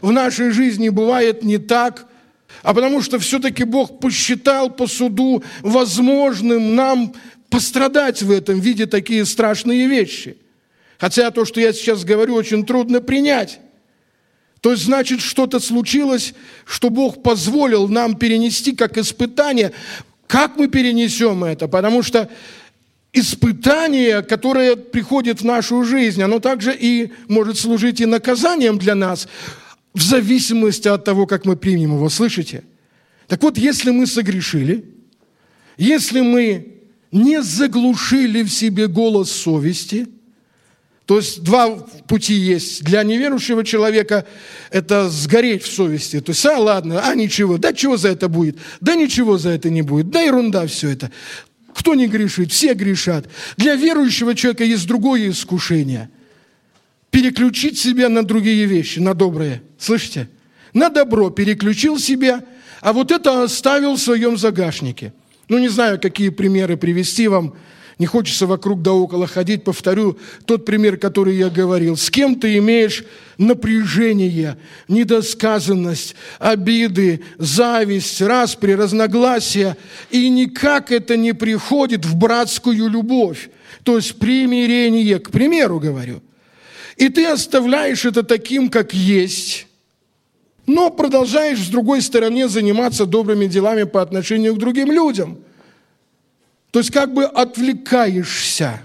в нашей жизни бывает не так, а потому что все-таки Бог посчитал по суду возможным нам пострадать в этом, видя такие страшные вещи. Хотя то, что я сейчас говорю, очень трудно принять. То есть, значит, что-то случилось, что Бог позволил нам перенести как испытание. Как мы перенесем это? Потому что испытание, которое приходит в нашу жизнь, оно также и может служить и наказанием для нас, в зависимости от того, как мы примем его. Слышите? Так вот, если мы согрешили, если мы не заглушили в себе голос совести, то есть два пути есть. Для неверующего человека это сгореть в совести. То есть, ладно, ничего, да чего за это будет? Да ничего за это не будет, да ерунда все это. Кто не грешит? Все грешат. Для верующего человека есть другое искушение. Переключить себя на другие вещи, на доброе. Слышите? На добро переключил себя, а вот это оставил в своем загашнике. Не знаю, какие примеры привести вам. Не хочется вокруг да около ходить. Повторю тот пример, который я говорил. С кем ты имеешь напряжение, недосказанность, обиды, зависть, распри, разногласия, и никак это не приходит в братскую любовь, то есть примирение, к примеру говорю. И ты оставляешь это таким, как есть, но продолжаешь с другой стороны заниматься добрыми делами по отношению к другим людям. То есть как бы отвлекаешься.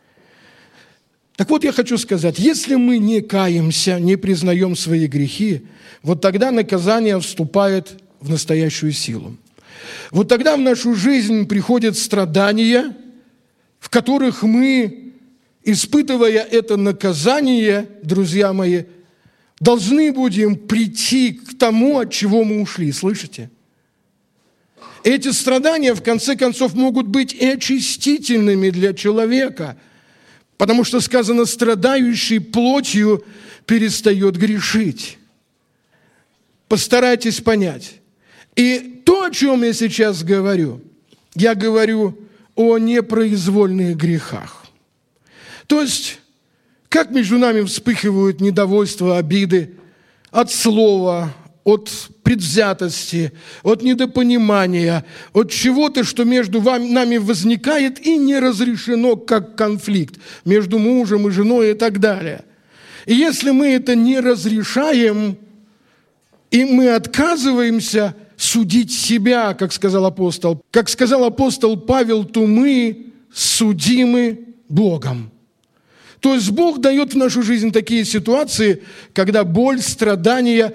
Так вот я хочу сказать, если мы не каемся, не признаем свои грехи, вот тогда наказание вступает в настоящую силу. Вот тогда в нашу жизнь приходят страдания, в которых мы, испытывая это наказание, друзья мои, должны будем прийти к тому, от чего мы ушли. Слышите? Эти страдания, в конце концов, могут быть и очистительными для человека, потому что сказано, страдающий плотью перестает грешить. Постарайтесь понять. И то, о чем я сейчас говорю, я говорю о непроизвольных грехах. То есть, как между нами вспыхивают недовольства, обиды от слова, от предвзятости, от недопонимания, от чего-то, что между нами возникает и не разрешено как конфликт между мужем и женой и так далее. И если мы это не разрешаем, и мы отказываемся судить себя, как сказал апостол Павел, то мы судимы Богом. То есть Бог дает в нашу жизнь такие ситуации, когда боль, страдания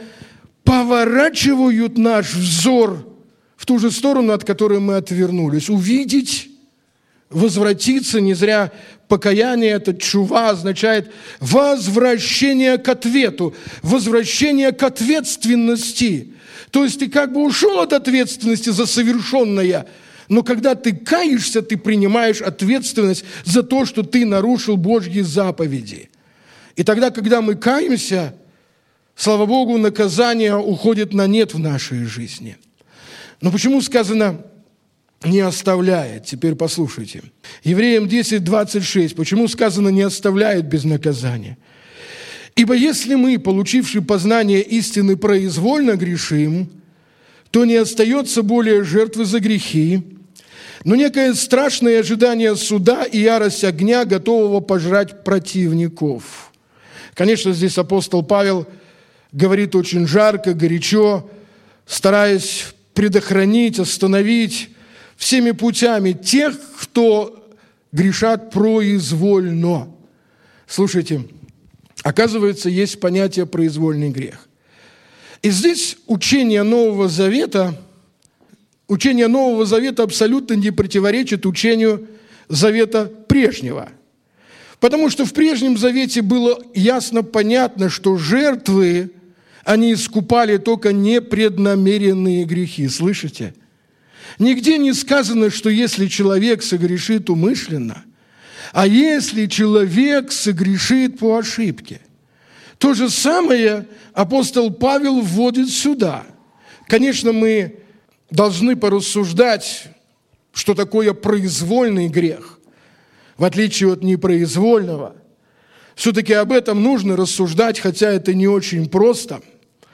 поворачивают наш взор в ту же сторону, от которой мы отвернулись. Увидеть, возвратиться, не зря покаяние, это тшува, означает возвращение к ответу, возвращение к ответственности. То есть ты как бы ушел от ответственности за совершенное, но когда ты каешься, ты принимаешь ответственность за то, что ты нарушил Божьи заповеди. И тогда, когда мы каемся, слава Богу, наказание уходит на нет в нашей жизни. Но почему сказано «не оставляет»? Теперь послушайте. Евреям 10:26. Почему сказано «не оставляет без наказания»? «Ибо если мы, получивши познание истины, произвольно грешим, то не остается более жертвы за грехи, но некое страшное ожидание суда и ярость огня, готового пожрать противников». Конечно, здесь апостол Павел говорит очень жарко, горячо, стараясь предохранить, остановить всеми путями тех, кто грешат произвольно. Слушайте, оказывается, есть понятие «произвольный грех». И здесь учение Нового Завета абсолютно не противоречит учению Завета прежнего. Потому что в прежнем Завете было ясно понятно, что жертвы, они искупали только непреднамеренные грехи. Слышите? Нигде не сказано, что если человек согрешит умышленно, а если человек согрешит по ошибке. То же самое апостол Павел вводит сюда. Конечно, мы должны порассуждать, что такое произвольный грех, в отличие от непроизвольного. Все-таки об этом нужно рассуждать, хотя это не очень просто –